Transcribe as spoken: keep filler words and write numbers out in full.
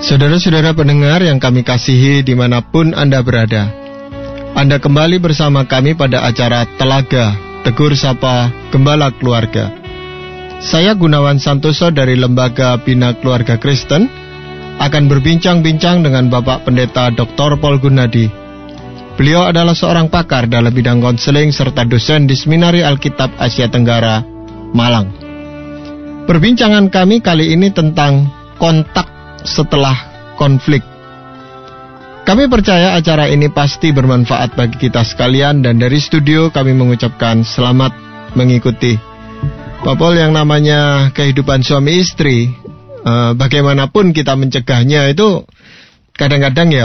Saudara-saudara pendengar yang kami kasihi dimanapun Anda berada, Anda kembali bersama kami pada acara Telaga Tegur Sapa Gembala Keluarga. Saya Gunawan Santoso dari Lembaga Bina Keluarga Kristen akan berbincang-bincang dengan Bapak Pendeta Doktor Paul Gunadi. Beliau adalah seorang pakar dalam bidang konseling serta dosen di Seminari Alkitab Asia Tenggara, Malang. Perbincangan kami kali ini tentang kontak setelah konflik. Kami percaya acara ini pasti bermanfaat bagi kita sekalian, dan dari studio kami mengucapkan selamat mengikuti. Pak Paul, yang namanya kehidupan suami istri, eh, bagaimanapun kita mencegahnya itu kadang-kadang ya